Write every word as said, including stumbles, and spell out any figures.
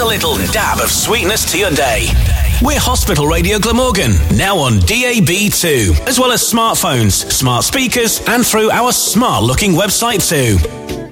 a little dab of sweetness to your day. We're Hospital Radio Glamorgan, now on D A B too, as well as smartphones, smart speakers, and through our smart-looking website too.